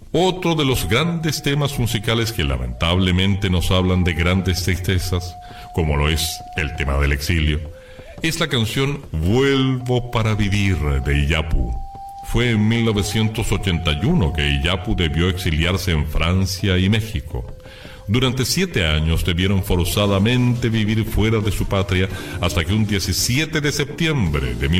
Otro de los grandes temas musicales que lamentablemente nos hablan de grandes tristezas, como lo es el tema del exilio, es la canción Vuelvo para vivir de Iyapu. Fue en 1981 que Iyapu debió exiliarse en Francia y México. Durante 7 años debieron forzadamente vivir fuera de su patria hasta que un 17 de septiembre de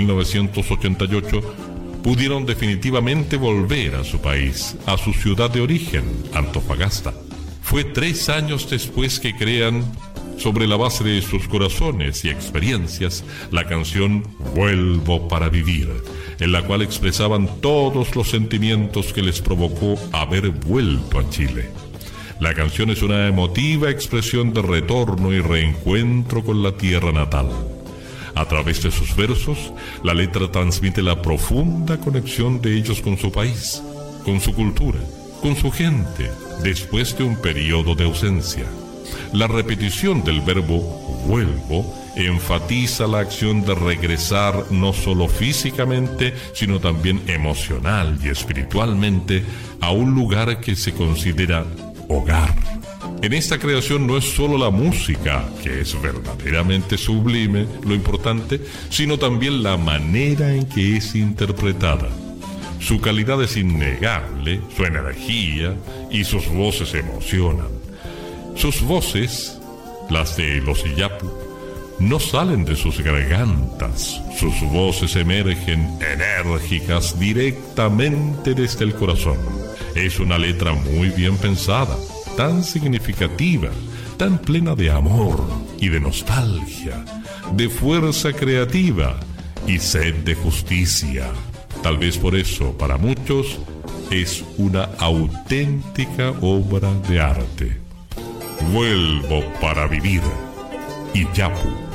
1988 pudieron definitivamente volver a su país, a su ciudad de origen, Antofagasta. Fue 3 años después que crean, sobre la base de sus corazones y experiencias, la canción Vuelvo para vivir, en la cual expresaban todos los sentimientos que les provocó haber vuelto a Chile. La canción es una emotiva expresión de retorno y reencuentro con la tierra natal. A través de sus versos, la letra transmite la profunda conexión de ellos con su país, con su cultura, con su gente, después de un periodo de ausencia. La repetición del verbo vuelvo enfatiza la acción de regresar no solo físicamente, sino también emocional y espiritualmente a un lugar que se considera hogar. En esta creación no es solo la música, que es verdaderamente sublime, lo importante, sino también la manera en que es interpretada. Su calidad es innegable, su energía y sus voces emocionan. Sus voces, las de los Iyapu, no salen de sus gargantas. Sus voces emergen enérgicas directamente desde el corazón. Es una letra muy bien pensada, tan significativa, tan plena de amor y de nostalgia, de fuerza creativa y sed de justicia. Tal vez por eso, para muchos, es una auténtica obra de arte. Vuelvo para vivir. Iyapu.